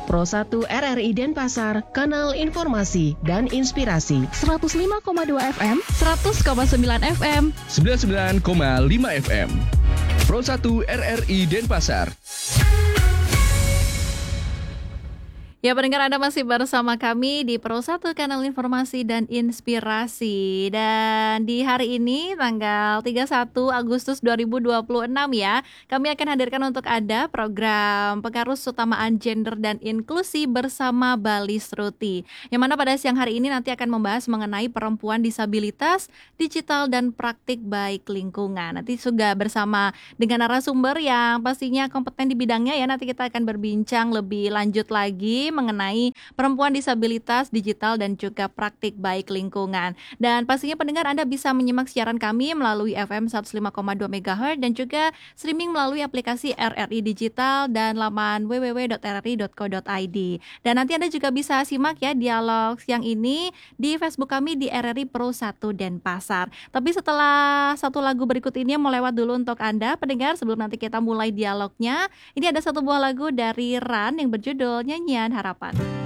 Pro 1 RRI Denpasar, kanal informasi dan inspirasi. 105,2 FM, 100,9 FM, 99,5 FM. Pro 1 RRI Denpasar. Ya, pendengar, Anda masih bersama kami di Pro 1 Kanal Informasi dan Inspirasi. Dan di hari ini tanggal 31 Agustus 2026 ya, kami akan hadirkan untuk Anda program Pengarus Utamaan Gender dan Inklusi bersama Bali Sruti. Yang mana pada siang hari ini nanti akan membahas mengenai perempuan disabilitas, digital dan praktik baik lingkungan. Nanti juga bersama dengan narasumber yang pastinya kompeten di bidangnya ya. Nanti kita akan berbincang lebih lanjut lagi mengenai perempuan disabilitas, digital dan juga praktik baik lingkungan. Dan pastinya pendengar, Anda bisa menyimak siaran kami melalui FM 105,2 MHz dan juga streaming melalui aplikasi RRI Digital dan laman www.rri.co.id. Dan nanti Anda juga bisa simak ya dialog siang ini di Facebook kami di RRI Pro 1 Denpasar. Tapi setelah satu lagu berikut ini yang mau lewat dulu untuk Anda pendengar, sebelum nanti kita mulai dialognya, ini ada satu buah lagu dari Ran yang berjudul Nyanyian Harapan.